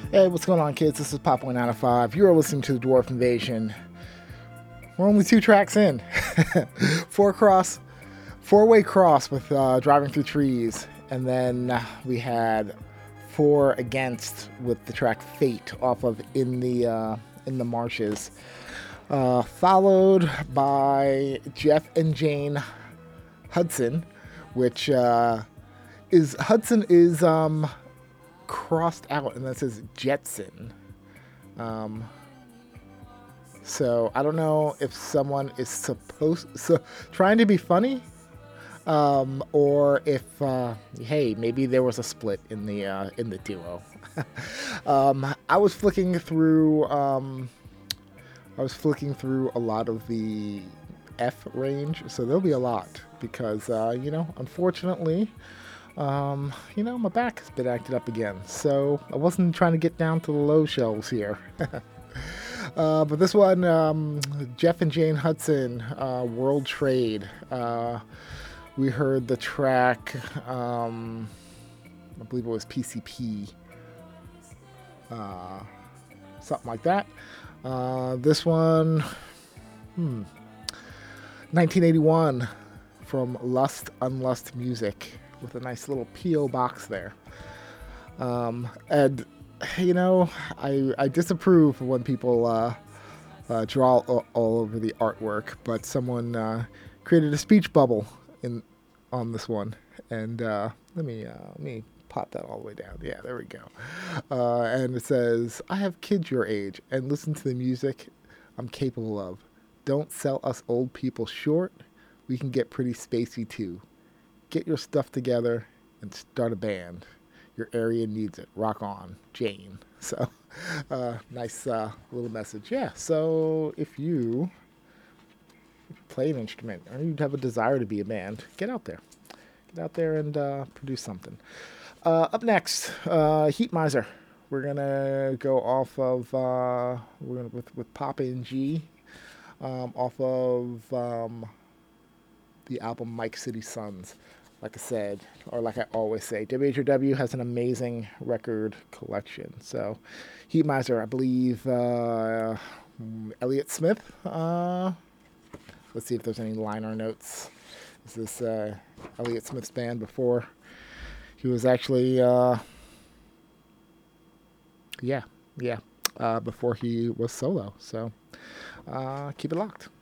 Hey, what's going on, kids? This is Pop 195. You're listening to the Dwarf Invasion. We're only 2 tracks in. Four-way cross with driving through trees, and then we had four against with the track Fate off of in the Marshes, followed by Jeff and Jane Hudson, which is Hudson is crossed out, and that says Jetson. Um, so I don't know if someone is trying to be funny, or if hey, maybe there was a split in the duo. I was flicking through. I was flicking through a lot of the F range, so there'll be a lot because unfortunately, my back has been acted up again. So I wasn't trying to get down to the low shelves here. But this one, Jeff and Jane Hudson, World Trade. We heard the track, I believe it was PCP, uh, something like that. This one, 1981, from Lust Unlust Music, with a nice little P.O. box there. And I disapprove when people draw all over the artwork, but someone created a speech bubble in on this one, and let me pop that all the way down. Yeah, there we go. And it says, "I have kids your age and listen to the music I'm capable of. Don't sell us old people short. We can get pretty spacey too. Get your stuff together and start a band. Your area needs it. Rock on, Jane." So, nice little message. Yeah. So, if you play an instrument or you have a desire to be a band, get out there. Get out there and produce something. Up next, Heat Miser. We're gonna go off of with Pop and G, off of the album Mike City Sons. Like I said, or like I always say, WHRW has an amazing record collection. So, Heat Miser, I believe, Elliott Smith. Let's see if there's any liner notes. Is this Elliott Smith's band before he was actually, yeah, yeah, before he was solo. So, keep it locked.